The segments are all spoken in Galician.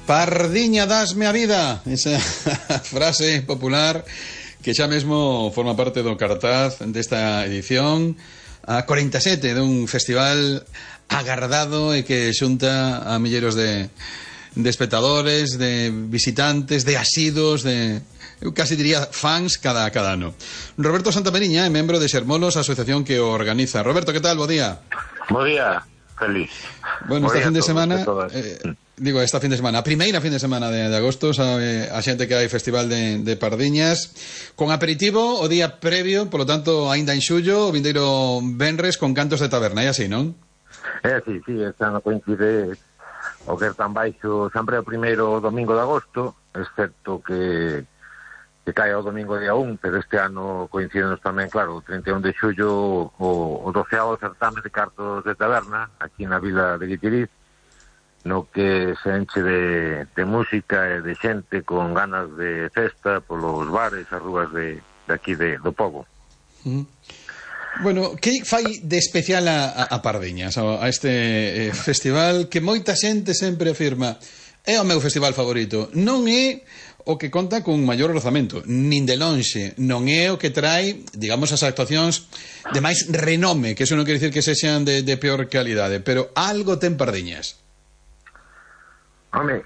Pardiña, dasme a vida. Esa frase popular que xa mesmo forma parte do cartaz desta edición a 47 dun festival agardado e que xunta a milleiros de espectadores, de visitantes, de asidos, de... eu casi diría fans cada ano. Roberto Santamariña é membro de Xermolos, a asociación que o organiza. Roberto, que tal? Bo día. Bo día, feliz. Bueno, esta fin de semana, esta fin de semana, a primeira fin de semana de agosto, sabe a xente que hai festival de Pardiñas, con aperitivo o día previo, polo tanto, aínda en xullo, o vindeiro venres con cantos de taberna, e así, non? Sí, este ano coincide o que é tan baixo sempre o primeiro domingo de agosto, excepto que cae o domingo día 1, pero este ano coincidenos tamén, claro, o 31 de xullo o 12º certame de cartos de taberna aquí na vila de Guitiriz, no que se enche de música e de xente con ganas de festa polos bares, as rúas de aquí do Pobo. Bueno, que fai de especial a Pardiñas, a este festival que moita xente sempre afirma é o meu festival favorito? Non é o que conta con maior orzamento, nin de lonxe, non é o que trae, digamos, as actuacións de máis renome, que eso non quere dicir que sexan de peor calidade, pero algo ten Pardiñas. Home,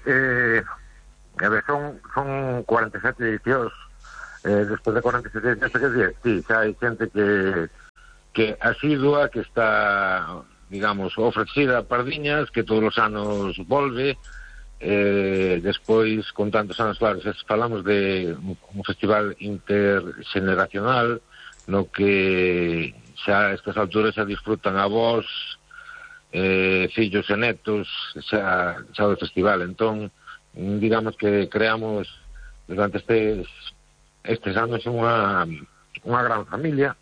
son 47 edicións, despois de 47 edicións, sí, xa hai xente que asidua, que está, digamos, ofrecida a Pardiñas, que todos os anos volve. Despois, con tantos anos, claro, falamos de un festival intergeneracional no que xa a estas alturas xa disfrutan avós, fillos e netos xa do festival. Entón, digamos que creamos durante estes anos unha gran familia.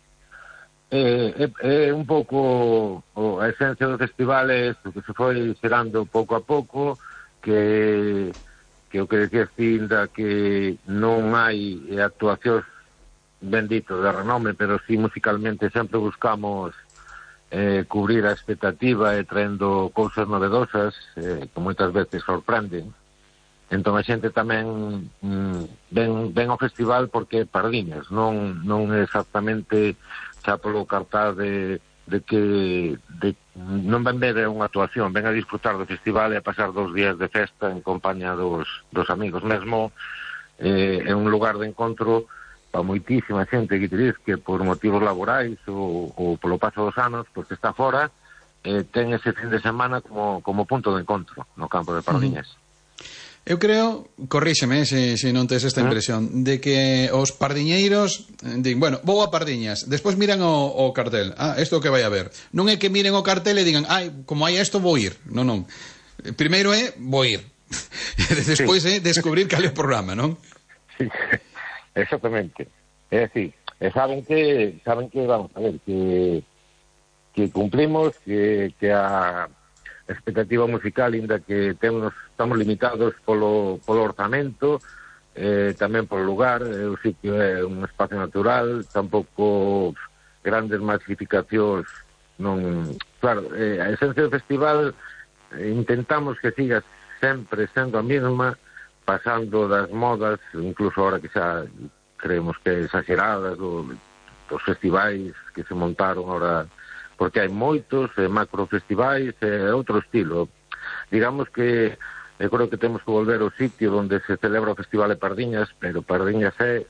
É un pouco a esencia do festival é isto, que se foi xerando pouco a pouco, que o que decías Tinda, que non hai actuacións bendito de renome, pero sí musicalmente sempre buscamos cubrir a expectativa e traendo cousas novedosas que moitas veces sorprenden. Entón a xente tamén ven ao festival porque é Pardiñas, non é exactamente xa polo cartaz de que non ven ver unha actuación, ven a disfrutar do festival e a pasar 2 días de festa en compañía dos amigos. Mesmo é un lugar de encontro para moitísima xente que te diz que por motivos laborais ou polo paso dos anos, porque está fora, ten ese fin de semana como punto de encontro no campo de Pardiñas. Eu creo, corríxeme se non tes esta impresión, de que os pardiñeiros din, bueno, vou a Pardiñas, despois miran o cartel, isto que vai a ver. Non é que miren o cartel e digan, como hai isto vou ir. Non. Primeiro é vou ir. Despois é descubrir cal é o programa, non? Sí, exactamente. É así. E saben que vamos a ver, que cumplimos, que a expectativa musical, inda que estamos limitados polo orzamento, tamén polo lugar, o sitio é un espacio natural, tampouco grandes masificacións, non... Claro, a esencia do festival intentamos que siga sempre sendo a mesma, pasando das modas, incluso ahora que xa creemos que exageradas, dos festivais que se montaron ahora, porque hai moitos macrofestivais e outro estilo. Digamos que eu creo que temos que volver ao sitio onde se celebra o Festival de Pardiñas, pero Pardiñas é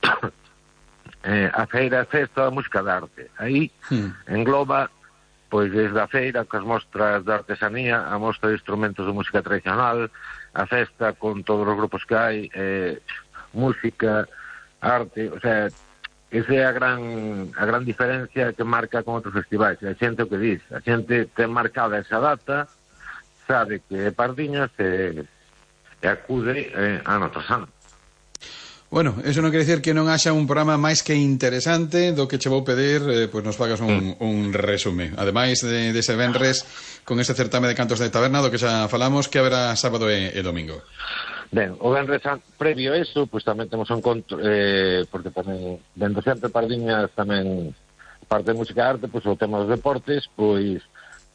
a feira festa da música de arte. Aí engloba, pois, desde a feira, cas mostras de artesanía, a mostra de instrumentos de música tradicional, a festa con todos os grupos que hai, música, arte, o sea... Esa é a gran diferencia que marca con outros festivais. A xente o que diz, a xente ten marcada esa data, sabe que é Pardiñas e acude ano tras ano. Bueno, eso non quere dicir que non haxa un programa máis que interesante do que che vou pedir, pois nos fagas un resume. Ademais de ese venres con ese certame de cantos de taberna do que xa falamos, que haberá sábado e domingo. Ben, o venres previo a eso, pois tamén temos un encontro, porque tamén, dentro sempre Pardiñas tamén, parte de música e arte, pois o tema dos deportes, pois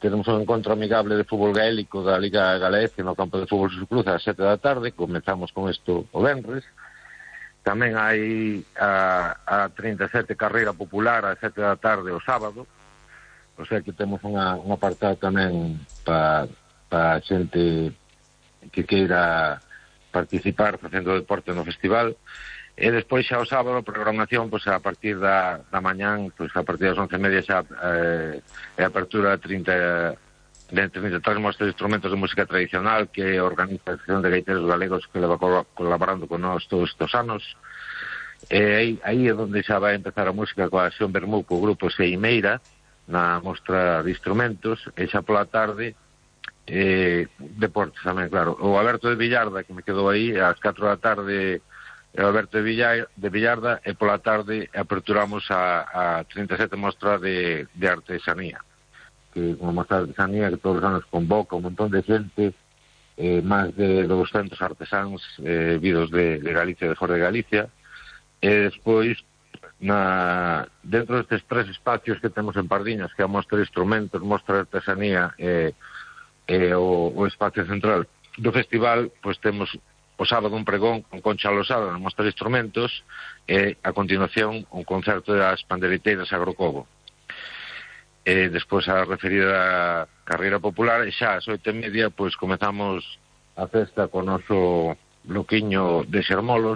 teremos un encontro amigable de fútbol gaélico da Liga Galega no campo de fútbol Suscruz ás 7 da tarde. Comezamos con isto o venres. Tamén hai a 37 carreira popular ás 7 da tarde o sábado. O sea que temos un apartado tamén para a xente que queira participar facendo deporte no festival. E despois xa o sábado a programación, pois a partir da mañán, pois a partir das 11:30 xa é a apertura de 33 mostras de instrumentos de música tradicional que organiza a Asociación de Gaiteros Galegos, que leva colaborando con nós todos estes anos. E aí é onde xa vai empezar a música coa Xón Bermú, co grupo Seimeira, na mostra de instrumentos, e xa pola tarde deportes tamén, claro. O Alberto de Villarda, que me quedou aí, ás 4 da tarde o Alberto de Villarda, e pola tarde aperturamos a 37 mostra de artesanía, que unha mostra de artesanía que todos os anos convoca un montón de xente, máis de 200 artesáns vidos de Galicia e de fora de Galicia. E despois dentro destes 3 espacios que temos en Pardiñas, que é a mostra de instrumentos, mostra de artesanía e o espacio central do festival, pois temos o sábado un pregón con Concha Losada na mostra de instrumentos e a continuación un concerto das panderiteiras Agrocobo. E despois a referida carreira popular, e xa ás 8:30 pois comezamos a festa con o noso bloquiño de xermolos,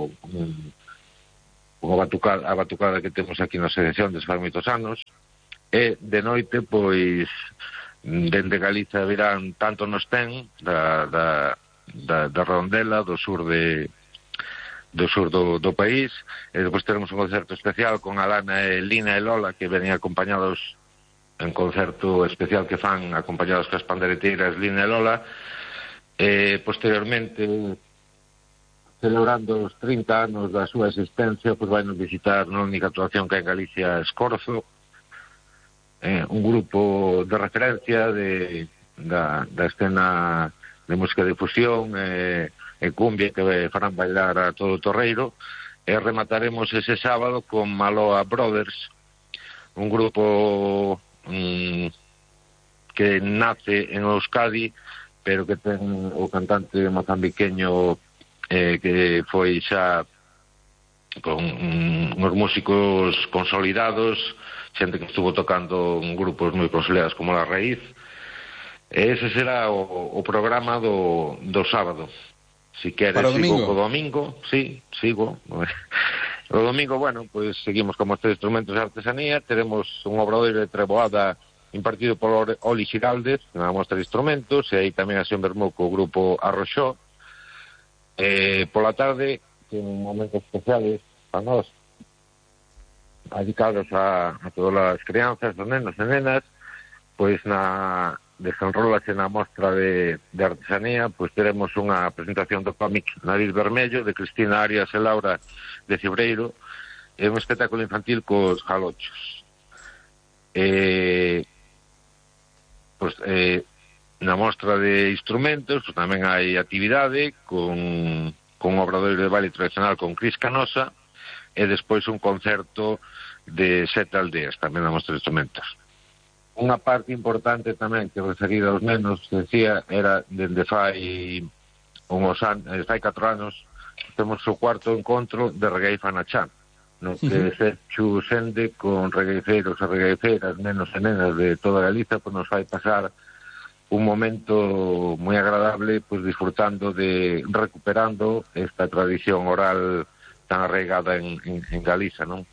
a batucada que temos aquí na sección desde fai moitos anos. E de noite pois dende Galiza virán tanto nos ten da Rondela, do sur do país, e depois teremos un concerto especial con Alana e Lina e Lola, que venían acompañados en concerto especial que fan acompañados coas pandereteiras Lina e Lola. E posteriormente, celebrando os 30 anos da súa existencia, pois vai nos visitar na única actuación que hai en Galicia, Escorzo, un grupo de referencia da escena de música de fusión e cumbia que farán bailar a todo o torreiro. E remataremos ese sábado con Maloa Brothers, un grupo que nace en Euskadi, pero que ten o cantante mozambiqueño que foi xa con uns músicos consolidados, xente que estuvo tocando en grupos moi consolidados como La Raíz. Ese será o programa do sábado. Si queres, sigo o domingo. Sí, sigo. O domingo, bueno, pues seguimos con mostra de instrumentos de artesanía. Teremos un obradoiro de treboada impartido por Oli Xiraldes na mostra de instrumentos, e aí tamén a Xón Bermú co grupo Arroxó. Pola tarde, en momentos especiales para nós, dedicados a todas as crianzas, os nenos e nenas, pois desenrólase na mostra de artesanía, pois teremos unha presentación do cómic Nariz Vermello, de Cristina Arias e Laura de Cibreiro, e un espectáculo infantil cos jalochos. Pois, na mostra de instrumentos, pois, tamén hai actividade con un obradoiro de baile tradicional con Cris Canosa, e despois un concerto de 7 aldeas, tamén na mostra de instrumentos. Unha parte importante tamén que referida aos nenos, decía, era dende fai 4 anos temos o cuarto encontro de Reggae Fanachán, no que se xusende con regueifeiros e regueifeiras, nenos e nenas de toda Galiza, pois nos vai pasar un momento moi agradable, pois disfrutando recuperando esta tradición oral tan arraigada en Galiza, non?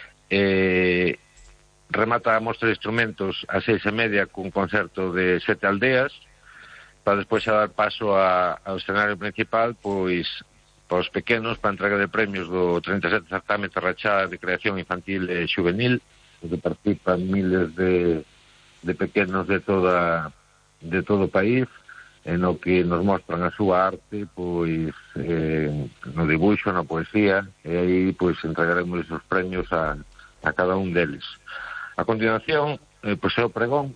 Remata a mostra de instrumentos a 6:30 cun concerto de 7 aldeas, para despois a dar paso ao escenario principal, pois para os pequenos, para a entrega de premios do 37 certame Terrachá de creación infantil e juvenil, onde participan miles de pequenos de todo o país, no que nos mostran a súa arte, pois no dibuixo, na poesía, e aí pois entregaremos os premios a cada un deles. A continuación, pois é o pregón.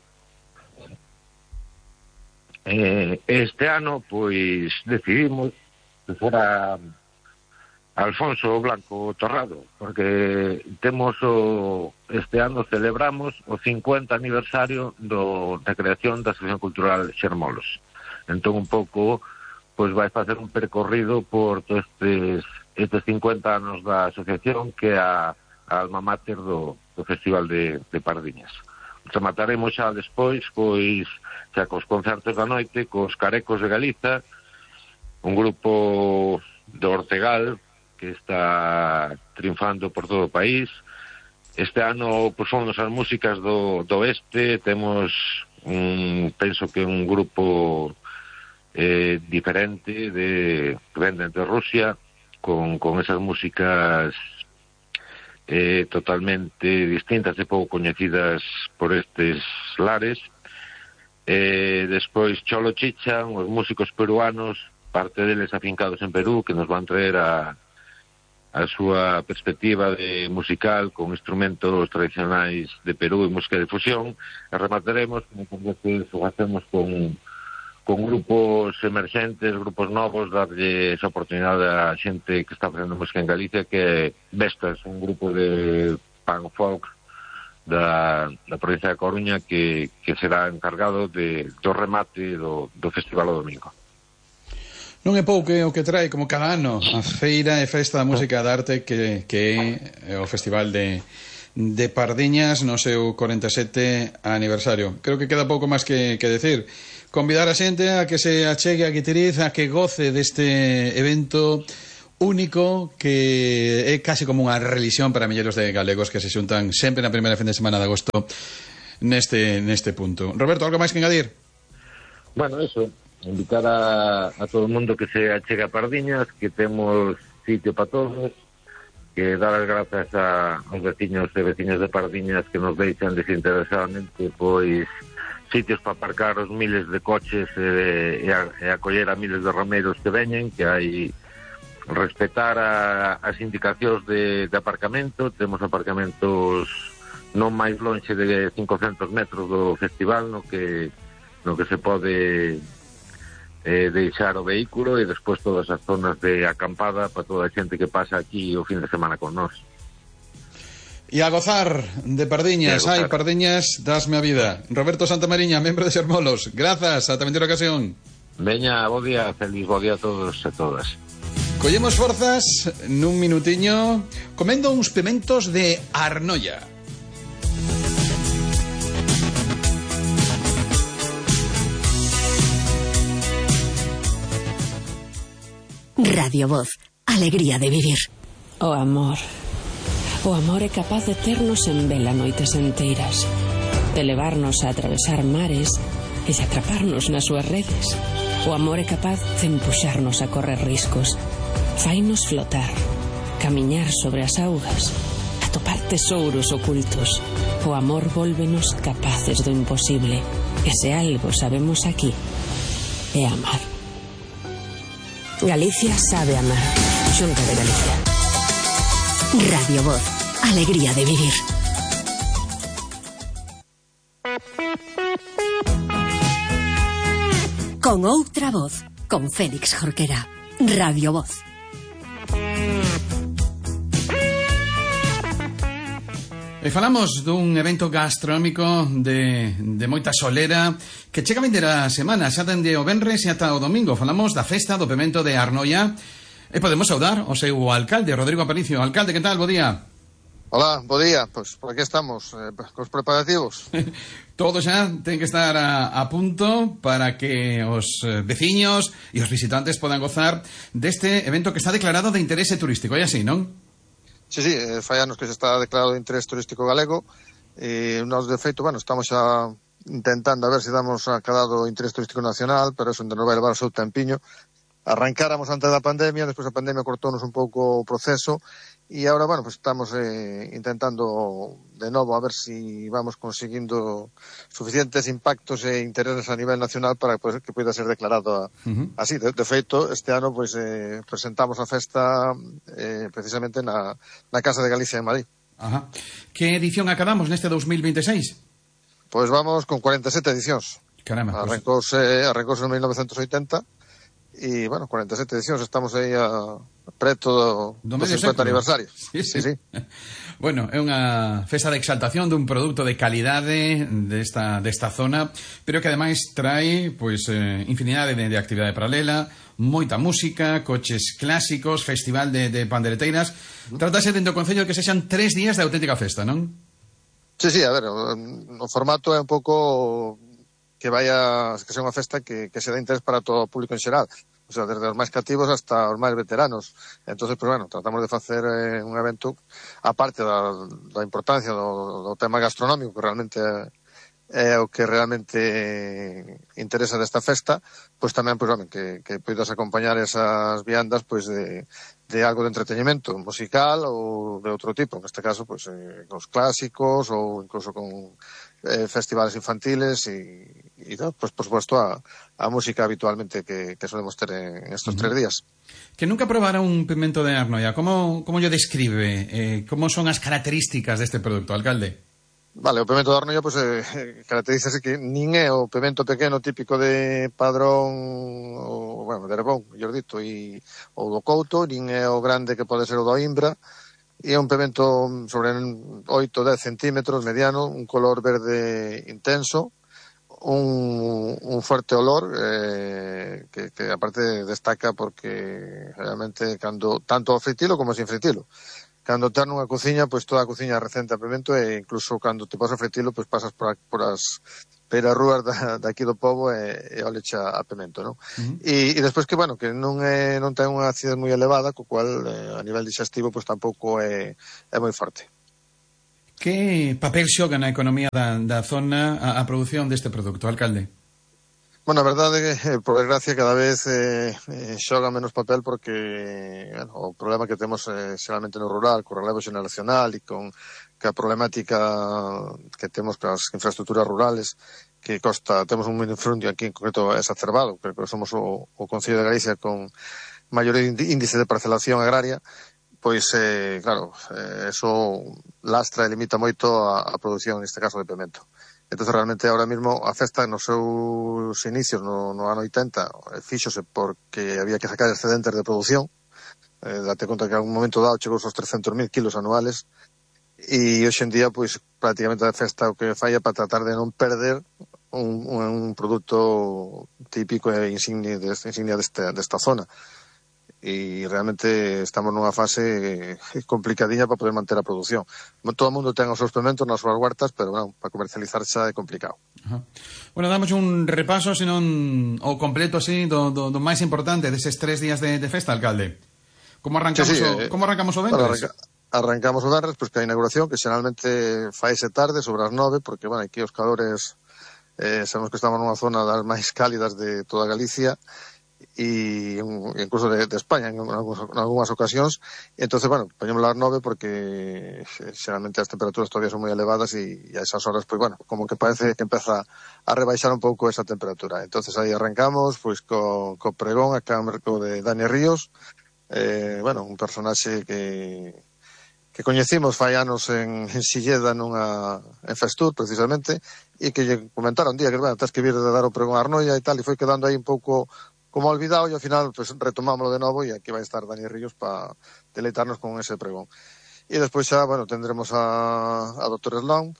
Este ano, pois, decidimos que fora a Alfonso Blanco Torrado, porque este ano celebramos o 50 aniversario da creación da Asociación Cultural Xermolos. Entón, un pouco, pois vai facer un percorrido por todos estes 50 anos da asociación, que é a alma mater do Festival de Pardiñas. Remataremos xa despois, pois, xa cos concertos da noite, cos Carecos de Galiza, un grupo do Ortegal, que está triunfando por todo o país. Este ano, pois, son as músicas do oeste, temos penso que un grupo diferente que vende de Rusia, con esas músicas totalmente distintas e pouco coñecidas por estes lares. Despois Cholo Chicha, os músicos peruanos, parte deles afincados en Perú, que nos van traer a súa perspectiva musical con instrumentos tradicionais de Perú e música de fusión. E remataremos, como que facemos con grupos emerxentes, grupos novos, darlle esa oportunidade a xente que está facendo música en Galicia, que é Vestas, un grupo de punk folk da provincia de Coruña, que será encargado do remate do festival o domingo. Non é pouco o que trae, como cada ano, a Feira e Festa da Música da Arte, que é o Festival de Pardiñas no seu 47 aniversario. Creo que queda pouco máis que decir. Convidar a xente a que se achegue a Guitiriz, a que goce deste evento único, que é casi como unha religión para milleiros de galegos que se xuntan sempre na primeira fin de semana de agosto neste punto. Roberto, algo máis que engadir? Bueno, eso, invitar a todo o mundo que se achegue a Pardiñas, que temos sitio para todos, que dar as grazas aos veciños e veciñas de Pardiñas que nos deixan desinteresadamente, pois, sitios para aparcar os miles de coches e acoller a miles de romeiros que veñen, que hai respetar as indicacións de aparcamento. Temos aparcamentos non máis lonxe de 500 metros do festival, no que se pode deixar o vehículo, e despois todas as zonas de acampada para toda a xente que pasa aquí o fin de semana con nós. E a gozar de Pardiñas. Ai, Pardiñas, dasme a vida. Roberto Santamariña, membro de Xermolos, grazas, ata vendera ocasión. Veña, bo día, feliz bo día a todos e todas. Collemos forzas nun minutiño comendo uns pimentos de Arnoia. Radio Voz, alegría de vivir. O amor é capaz de ternos en vela noites enteiras, de levarnos a atravesar mares e de atraparnos nas súas redes. O amor é capaz de empuxarnos a correr riscos, fainos flotar, camiñar sobre as augas, atopar tesouros ocultos. O amor vólvenos capaces do imposible, e se algo sabemos aquí é amar. Galicia sabe amar. Xunta de Galicia. Radio Voz, alegría de vivir. Con outra voz, con Félix Jorquera. Radio Voz. E falamos dun evento gastronómico de moita solera que chega a vindeira semana, xa dende o venres e ata o domingo. Falamos da festa do pemento de Arnoia e podemos saudar o seu alcalde, Rodrigo Aparicio. Alcalde, que tal? Bo día. Hola, bo día. Pois por aquí estamos, cos preparativos. Todo xa ten que estar a punto para que os veciños e os visitantes podan gozar deste evento que está declarado de interese turístico. É así, non? Sí, fai anos que se está declarado de interés turístico galego, e nós, de feito, estamos xa intentando a ver se damos acadado interés turístico nacional, pero eso nos vai levar o seu tempiño. Arrancáramos antes da pandemia, despois a pandemia cortounos un pouco o proceso, e agora, estamos intentando de novo a ver se vamos conseguindo suficientes impactos e intereses a nivel nacional para que poida ser declarado así. De feito, este ano presentamos a festa precisamente na Casa de Galicia en Madrid. Ajá. Que edición acabamos neste 2026? Pois vamos con 47 edicións. Caramba. Arrancouse en 1980 e, 47 edicións. Estamos aí preto do 50 aniversario. Sí. Bueno, é unha festa de exaltación dun produto de calidade desta zona, pero que ademais trae pois infinidade de actividade paralela, moita música, coches clásicos, festival de pandereteiras. Trátase dentro do Concello que sexan 3 días de auténtica festa, non? Sí, a ver, o formato é un pouco que sea unha festa que se dé interés para todo o público en xeral. O sea, desde os máis cativos hasta os máis veteranos. Entonces, pues bueno, tratamos de facer un evento, aparte da importancia do tema gastronómico, que realmente é o que realmente interesa desta festa, pues tamén, pues, bueno, que poidas acompañar esas viandas, pues, de algo de entretenimiento musical ou de outro tipo. En este caso, pues, os clásicos ou incluso con festivales infantiles y pues por supuesto a música habitualmente que solemos ter en estos 3 días. Que nunca probara un pimento de Arnoia, como yo describe? Como son as características deste produto, alcalde? Vale, o pimento de Arnoia pues, caracterízase que nin é o pimento pequeno típico de Padrón ou, bueno, de Herbón, mellor dito, ou do Couto, nin é o grande que pode ser o do Imbra. E é un pimento sobre 8-10 centímetros, mediano, un color verde intenso, un fuerte olor que aparte destaca porque realmente tanto ao fritilo como sin fritilo. Cando ter nunha cociña, pois toda a cociña recente a pimento e incluso cando te pasas a fritilo, pois pasas por as peras rúas daqui do pobo e olecha a pimento, non? E despois que, bueno, que non ten unha acidez moi elevada, co cual a nivel digestivo pois tampouco é moi forte. Que papel xoga na economía da zona a produción deste produto, alcalde? Bueno, a verdade é que, por desgracia, cada vez xoga menos papel porque o problema que temos xeralmente no rural, co relevo xeneracional e con a problemática que temos cas infraestructuras rurales, que temos un minifrundio aquí en concreto exacerbado, pero somos o Concello de Galicia con maior índice de parcelación agraria, pois, claro, eso lastra e limita moito a produción, neste caso, de pimento. Entonces, realmente, ahora mismo, a festa, nos seus inicios, no ano 80, fíxose porque había que sacar excedentes de produción. Date conta que a un momento dado chegou aos 300.000 kilos anuales, e hoxe en día, pois, prácticamente a festa o que falla para tratar de non perder un produto típico e insignia desta zona. E realmente estamos nunha fase complicadiña para poder manter a produción. Todo o mundo ten os seus pimentos nas súas huertas, pero bueno, para comercializar xa é complicado. Bueno, damos un repaso, senón o completo así do máis importante deses 3 días de festa, alcalde. Como arrancamos o venres? Arrancamos o venres, pois que a inauguración, que xeralmente faise tarde, sobre as 9, porque, bueno, aquí os calores sabemos que estamos nunha zona das máis cálidas de toda Galicia, e incluso de España en algunhas ocasións. E entonces, bueno, poñémoslo ás 9 porque xeralmente as temperaturas todavía son moi elevadas e a esas horas, pois, bueno, como que parece que empeza a rebaixar un pouco esa temperatura. Entonces aí arrancamos pois co pregón a cargo de Dani Ríos, bueno, un personaxe que coñecimos fai anos en Silleda en Festur, precisamente, e que lle comentaron un día que, bueno, tens que vir de dar o pregón a Arnoia e tal, e foi quedando aí un pouco como olvidado, e ao final pues, retomámoslo de novo, e aquí vai estar Dani Ríos para deleitarnos con ese pregón. E despois xa, bueno, tendremos a Dr. Sloan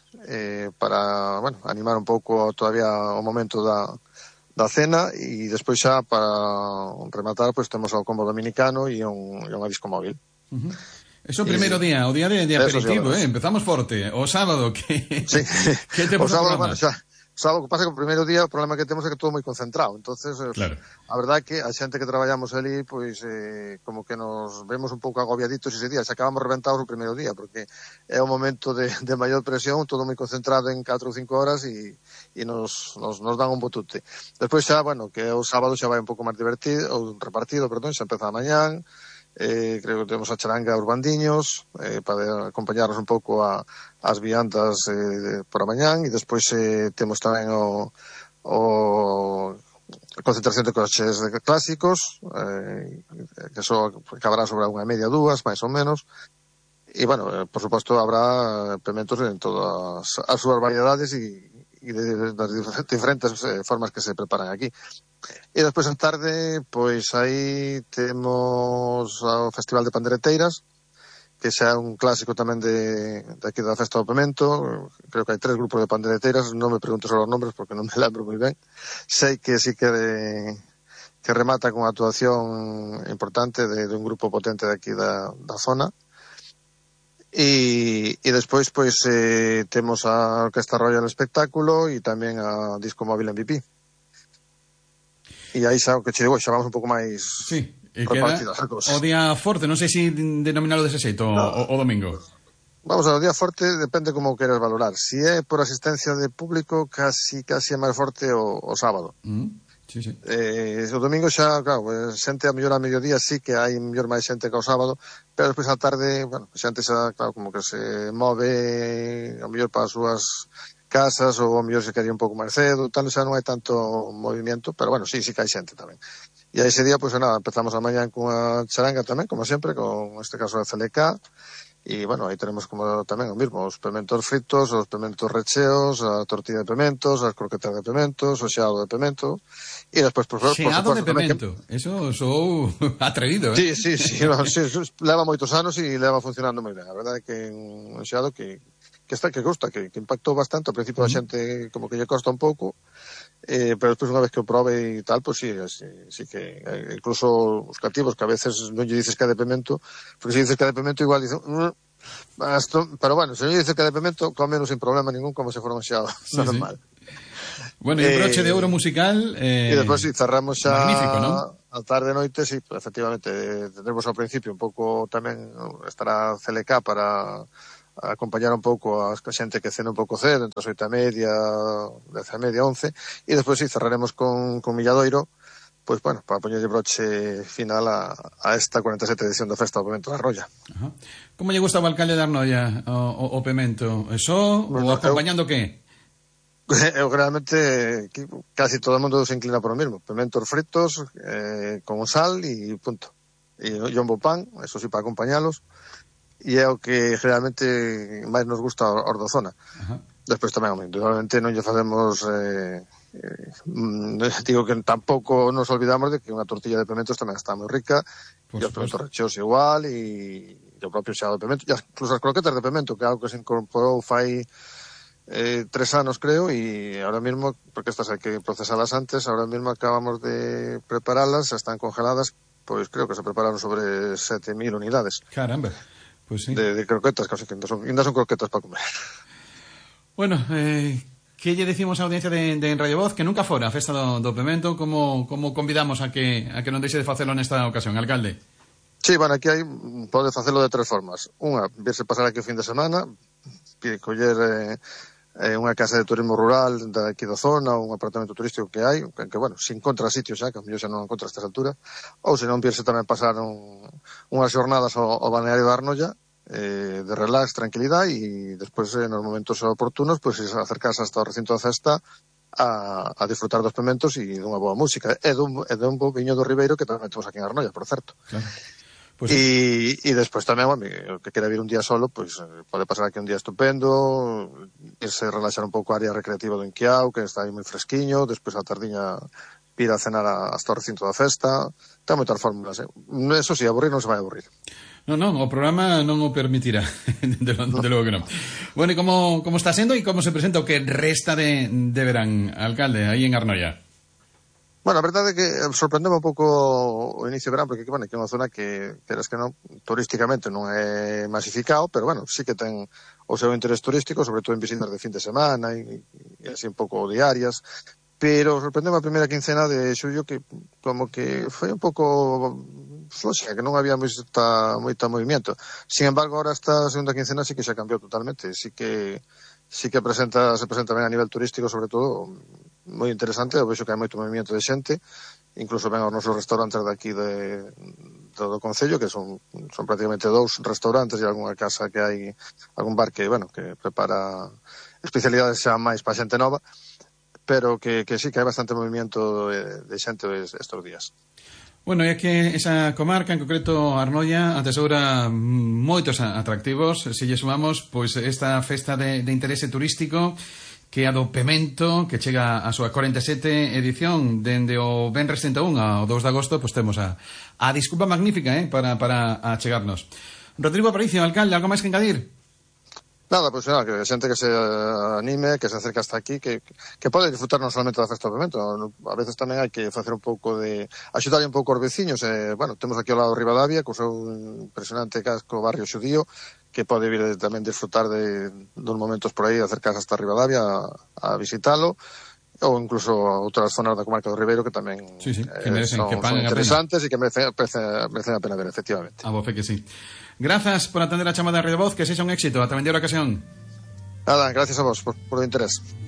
para, bueno, animar un pouco todavía o momento da cena, e despois xa para rematar, pues temos o combo dominicano e unha disco móvil. Eso o primeiro día, o día de aperitivo, empezamos forte. O sábado, que te o sábado, bueno, xa sábado, que pasa que o primeiro día o problema que temos é que todo moi concentrado, entonces claro. A verdade é que a xente que traballamos ali pois como que nos vemos un pouco agobiaditos ese día, xa acabamos reventados o primeiro día porque é un momento de maior presión, todo moi concentrado en 4 ou 5 horas e nos dan un botute. Despois xa, bueno, que o sábado xa vai un pouco máis divertido, ou repartido, perdón, xa empeza a mañán. Creo que temos a charanga os bandiños para acompañarnos un pouco as viandas por a mañán, e despois temos tamén a concentración de coches clásicos que só acabará sobre unha media, 2, máis ou menos, e bueno, por suposto habrá pimentos en todas as súas variedades e das diferentes formas que se preparan aquí. E despois en tarde, pois aí temos o Festival de Pandereteiras, que xa é un clásico tamén de aquí da Festa do Pemento. Creo que hai 3 grupos de pandereteiras, non me pregunto sobre os nombres porque non me lembro moi ben. Sei que sí que remata con actuación importante de un grupo potente de aquí da zona. E despois pois temos a Orquesta Royal Espectáculo e tamén a Disco Móvil MVP. E aí xa o que che digo, xa vamos un pouco máis... Sí. E queda o día forte, non sei se denominalo dese xeito, o domingo. Vamos a, o día forte depende como queres valorar. Si é por asistencia de público, casi é máis forte o sábado. Sí. O domingo xa, claro, xente a mellor a mediodía sí que hai mellor máis xente que o sábado, pero despois a tarde, bueno, xente xa, claro, como que se move a mellor para as súas casas ou a mellor se quería un pouco máis cedo, tal, xa non hai tanto movimento, pero bueno, sí que hai xente tamén. E a ese día, pois nada, empezamos a mañan cunha charanga tamén, como sempre, con este caso de CLK, e bueno, aí tenemos como tamén o mismo, os pementos fritos, os pementos recheos, a tortilla de pementos, as croquetas de pementos, o xeado de pemento, e despois, por xeado de pemento, eso sou atrevido, Sí, leva moitos anos e leva funcionando moi ben, a verdade é que un xeado que gusta, que impactou bastante, ao principio a xente como que lle costa un pouco, pero despois unha vez que o probe e tal, pois sí que incluso os cativos que a veces non lle dices que é de pemento, porque se dices que é de pemento igual dicen pero bueno, se non lle dices que é de pemento comen sin problema ningún como se fora un xeado normal. Bueno, e o broche de ouro musical e despois cerramos xa magnífico, non? A tarde e noite, sí, efectivamente tendremos ao principio un pouco tamén estará CLK para acompañar un pouco a xente que cena un pouco cedo, entre as 8:30, 10:30, 11, e despois cerraremos con Milladoiro, pois bueno, para poñerlle broche final a esta 47 edición da Festa do Pemento da Arnoia. Como lle gusta ao alcalde da Arnoia o pemento? Eso ou acompañando que? Eu realmente casi todo o mundo se inclina por o mesmo, pementos fritos con sal e punto, e jombo pan, eso sí, para acompañalos, e é o que realmente máis nos gusta os da zona. Despois tamén, indudablemente, non lle facemos digo que tampouco nos olvidamos de que unha tortilla de pementos tamén está moi rica, e os pementos recheos igual, e o propio xeado de pemento, e incluso as croquetas de pemento, que é algo que se incorporou fai 3 anos, creo, e ahora mismo, porque estas hai que procesalas antes, ahora mismo acabamos de preparalas, están congeladas, pois creo que se prepararon sobre 7.000 unidades. Caramba. Pues sí. De croquetas, casi que ainda son croquetas para comer. Bueno, que lle decimos á audiencia de Radio Voz que nunca fora a Festa do Pemento, como convidamos a que non deixe de facelo nesta ocasión, alcalde? Sí, bueno, aquí pode facelo de 3 formas. Unha, virse pasar aquí o fin de semana, coller unha casa de turismo rural daqui da zona, un apartamento turístico que hai, que bueno, se encontra sitios xa, que a mellor xa non encontra a estas alturas, ou se non virse tamén pasar unhas xornadas ao balneario da Arnoia, de relax, tranquilidade, e despois nos momentos oportunos pois acercarse hasta o recinto da festa a disfrutar dos pementos e dunha boa música e dun bo viño do Ribeiro que tamén temos aquí en Arnoia, por certo. Claro. Pues e despois tamén, bueno, o que quera vir un día solo, pois pode pasar aquí un día estupendo, irse relaxar un pouco a área recreativa do Inquiao, que está aí moi fresquiño, despois a tardiña vir a cenar hasta o recinto da festa. Ten moitas fórmulas, Eso sí, aburrir non se vai aburrir. Non, o programa non o permitirá, de logo que non. Bueno, e como está sendo e como se presenta o que resta de verán, alcalde, aí en Arnoia? Bueno, a verdade é que sorprendeu un pouco o inicio de verán, porque bueno, que é unha zona que, queres que non, turísticamente non é masificado, pero bueno, sí que ten o seu interés turístico, sobre todo en visitas de fin de semana e así un pouco diarias, pero sorprendeu a primeira quincena de xullo que como que foi un pouco floxa, que non había moita movimiento. Sin embargo, ahora esta segunda quincena sí que xa cambiou totalmente, sí que se presenta ben a nivel turístico, sobre todo moi interesante. Eu vexo que hai moito movimento de xente, incluso ven aos nosos restaurantes daqui do concello, que son prácticamente 2 restaurantes e algunha casa que hai, algún bar que, bueno, que prepara especialidades xa máis para xente nova, pero que sí que hai bastante movimento de xente estes días. Bueno, é que esa comarca, en concreto Arnoia, atesoura moitos atractivos. Se lle sumamos, pois esta festa de interese turístico, que é a do Pemento, que chega a súa 47 edición dende o Venres 31 ao 2 de agosto. Pois temos a desculpa magnífica para achegarnos. Rodrigo Aparicio, alcalde, algo máis que engadir? Nada, pois nada, que a xente que se anime, que se acerque hasta aquí, que pode disfrutar non solamente da festa do Pemento, a veces tamén hai que facer un pouco de axudar un pouco os veciños. Bueno, temos aquí ao lado Ribadavia, co seu impresionante casco barrio xudío, que pode vir tamén disfrutar de uns momentos por aí, acercarse hasta Ribadavia a visitalo, ou incluso a outras zonas da comarca do Ribeiro que tamén que merecen, son interesantes e que merecen a pena ver, efectivamente. A voce que sí. Grazas por atender a chamada de Radio Voz, que sexa un éxito. Ata vendera ocasión. Nada, gracias a vos por o interés.